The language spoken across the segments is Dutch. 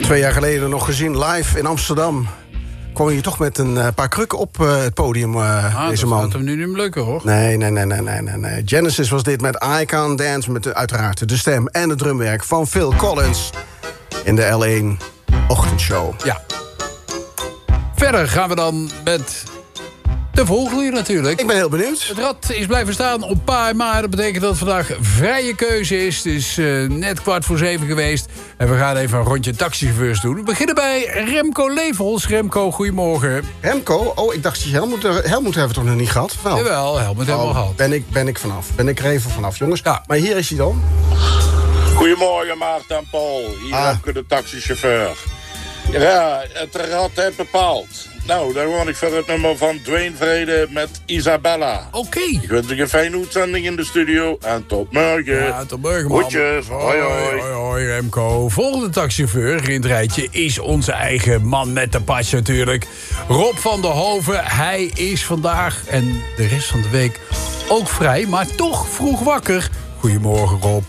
2 jaar geleden nog gezien live in Amsterdam. Kwam je toch met een paar krukken op het podium, deze man. Dat gaat hem nu niet lukken, hoor. Nee. Genesis was dit met I Can't Dance... met uiteraard de stem en het drumwerk van Phil Collins... in de L1 ochtendshow. Ja. Verder gaan we dan met de vogel natuurlijk. Ik ben heel benieuwd. Het rad is blijven staan op paar maar. Dat betekent dat het vandaag vrije keuze is. Het is net 6:15 geweest. En we gaan even een rondje taxichauffeurs doen. We beginnen bij Remco Levels. Remco, goedemorgen. Remco? Oh, ik dacht, Helmut hebben we toch nog niet gehad? Wel. Jawel, Helmut hebben we gehad. Ben ik vanaf. Ben ik er even vanaf, jongens. Ja. Maar hier is hij dan. Goedemorgen Maarten en Paul. Hier heb ik de taxichauffeur. Ja, het rad heeft bepaald. Nou, dan word ik voor het nummer van Dwayne Vrede met Isabella. Oké. Ik wens je een fijne uitzending in de studio. En tot morgen. Ja, tot morgen, man. Groetjes. Hoi, hoi. Hoi, Remco. Volgende taxichauffeur in het rijtje is onze eigen man met de pas natuurlijk. Rob van der Hoven. Hij is vandaag en de rest van de week ook vrij, maar toch vroeg wakker. Goedemorgen, Rob.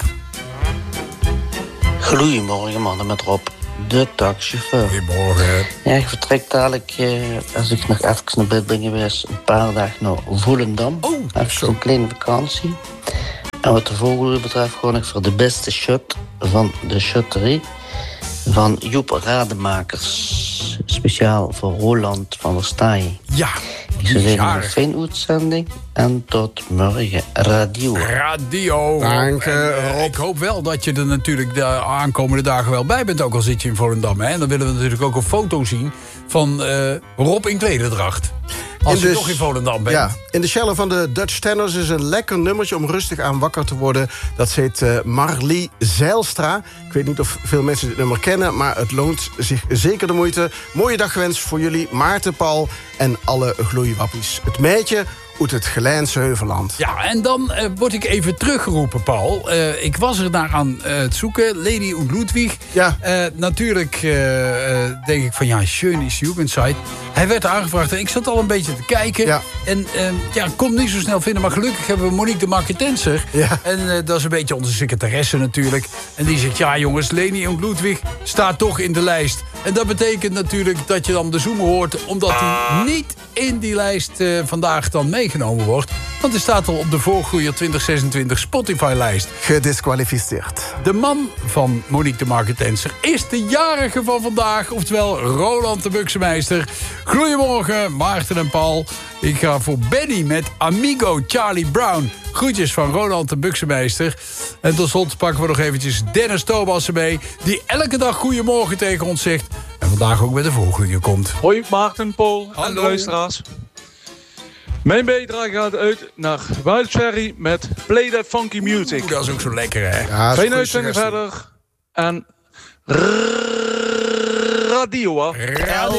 Goedemorgen, mannen met Rob. De taxichauffeur. Goedemorgen. Ja, ik vertrek dadelijk, als ik nog even naar bed ben geweest, een paar dagen naar Volendam. Oh, even een kleine vakantie. En wat de vogel betreft, gewoon ik voor de beste shot van de shotterie van Joep Rademakers. Speciaal voor Roland van der Staaij. Ja. Ik zou zeggen, een fijne uitzending en tot morgen. Radio. Dank Rob. Ik hoop wel dat je er natuurlijk de aankomende dagen wel bij bent, ook al zit je in Volendam. Hè? En dan willen we natuurlijk ook een foto zien van Rob in klederdracht. Als je toch in Volendam bent. Ja, in de cellar van de Dutch Tenners is een lekker nummertje om rustig aan wakker te worden. Dat heet Marlie Zijlstra. Ik weet niet of veel mensen dit nummer kennen, maar het loont zich zeker de moeite. Mooie dagwens voor jullie, Maarten, Paul en alle gloeiwappies. Het meidje uit het Gelijnse Heuvelland. Ja, en dan word ik even teruggeroepen, Paul. Ik was er naar aan het zoeken. Lady und Ludwig. Ja. Natuurlijk denk ik van, ja, schön is Jugendzeit. Hij werd aangevraagd en ik zat al een beetje te kijken. Ja. En ik kon hem niet zo snel vinden. Maar gelukkig hebben we Monique de Marketenser. Ja. En dat is een beetje onze secretaresse natuurlijk. En die zegt, ja jongens, Lady und Ludwig staat toch in de lijst. En dat betekent natuurlijk dat je dan de zoemer hoort. Omdat hij niet in die lijst vandaag dan meegenomen wordt. Want hij staat al op de Voorgroeier 2026 Spotify-lijst. Gedisqualificeerd. De man van Monique de Marketenser is de jarige van vandaag. Oftewel Roland de Buksemeister. Goedemorgen, Maarten en Paul. Ik ga voor Benny met Amigo Charlie Brown. Groetjes van Roland de Buksemeister. En tot slot pakken we nog eventjes Dennis Thomassen mee. Die elke dag goedemorgen tegen ons zegt. En vandaag ook met de Voorgroeier komt. Hoi Maarten, Paul en de luisteraars. Mijn bijdrage gaat uit naar Wild Cherry met Play That Funky Music. Dat is ook zo lekker, hè? Ja, Fijne uitzending verder. En radio.